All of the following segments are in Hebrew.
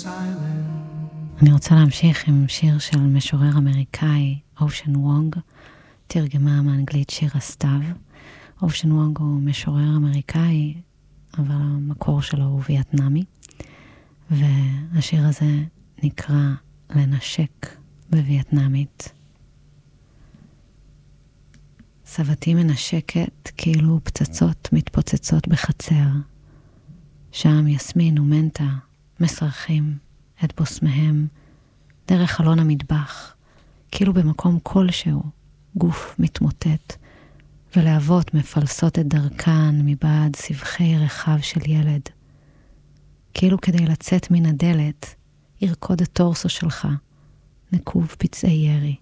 אני רוצה להמשיך עם שיר של משורר אמריקאי, אושן וונג, תרגמה מאנגלית שיר הסתיו. אושן וונג הוא משורר אמריקאי, אבל המקור שלו הוא וייטנאמי, והשיר הזה נקרא לנשק בווייטנאמית. סבתי מנשקת כאילו פצצות מתפוצצות בחצר. שם יסמין ומנטה מסרחים את בוסמיהם דרך חלון המטבח, כאילו במקום כלשהו גוף מתמוטט, ולהבות מפלסות את דרכן מבעד סבכי רחב של ילד. כאילו כדי לצאת מן הדלת, ירקוד הטורסו שלך, נקוב פצעי ירי.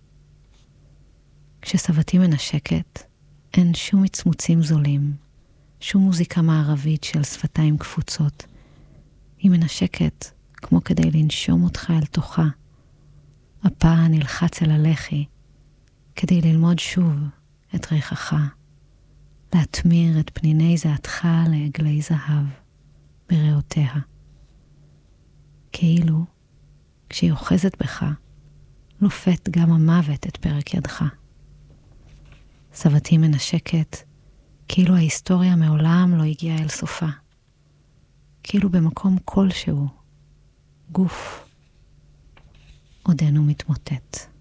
כשסבתי מנשקת, אין שום מצמוצים זולים, שום מוזיקה מערבית של שפתיים קפוצות. היא מנשקת כמו כדי לנשום אותך אל תוכה. הפה נלחץ אל הלחי, כדי ללמוד שוב את ריחך, להתמיר את פניני זעתך לעגלי זהב בריאותיה. כאילו, כשהיא אוחזת בך, לופת גם המוות את פרק ידך. סבתי מנשקת, כאילו ההיסטוריה מעולם לא הגיעה אל סופה. כאילו במקום כלשהו, גוף עודנו מתמוטט.